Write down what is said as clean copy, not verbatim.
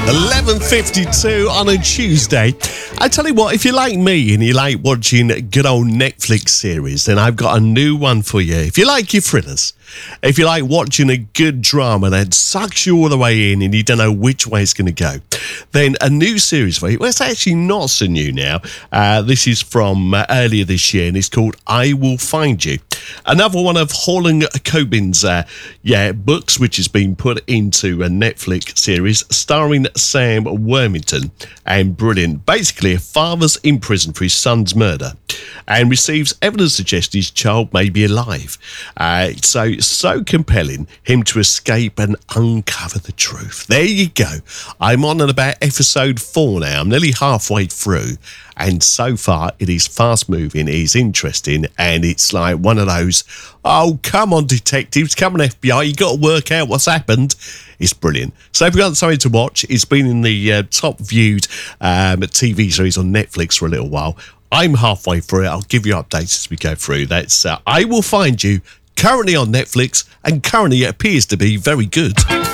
11:52 on a Tuesday. I tell you what, if you're like me and you like watching good old Netflix series, then I've got a new one for you. If you like your thrillers, if you like watching a good drama that sucks you all the way in and you don't know which way it's going to go, then a new series for you. Well, it's actually not so new now. This is from earlier this year, and it's called I Will Find You. Another one of Harlan Coben's books, which has been put into a Netflix series starring Sam Worthington. And brilliant. Basically, a father's in prison for his son's murder and receives evidence to suggest his child may be alive. So compelling, him to escape and uncover the truth. There you go. I'm on at about episode 4 now. I'm nearly halfway through. And so far, it is fast-moving, it is interesting, and it's like one of those, oh, come on, detectives, come on, FBI, you got to work out what's happened. It's brilliant. So if you've got something to watch, it's been in the top-viewed TV series on Netflix for a little while. I'm halfway through it. I'll give you updates as we go through. That's I Will Find You, currently on Netflix, and currently it appears to be very good.